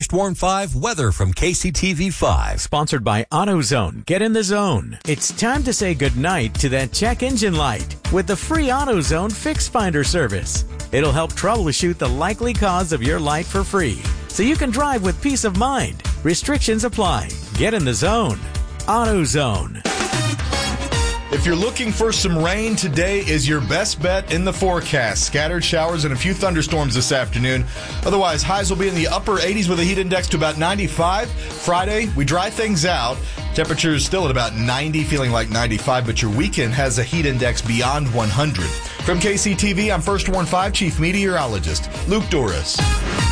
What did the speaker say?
First Warn 5 weather from KCTV 5. Sponsored by AutoZone. Get in the zone. It's time to say goodnight to that check engine light with the free AutoZone Fix Finder service. It'll help troubleshoot the likely cause of your light for free, so you can drive with peace of mind. Restrictions apply. Get in the zone. AutoZone. If you're looking for some rain, today is your best bet in the forecast. Scattered showers and a few thunderstorms this afternoon. Otherwise, highs will be in the upper 80s with a heat index to about 95. Friday, we dry things out. Temperatures still at about 90, feeling like 95, but your weekend has a heat index beyond 100. From KCTV, I'm First Warn 5 Chief Meteorologist Luke Doris.